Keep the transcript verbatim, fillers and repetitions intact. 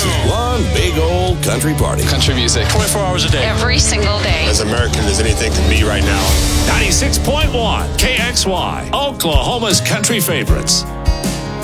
One big old country party. Country music. twenty-four hours a day. Every single day. As American as anything can be right now. ninety-six point one K X Y, Oklahoma's country favorites.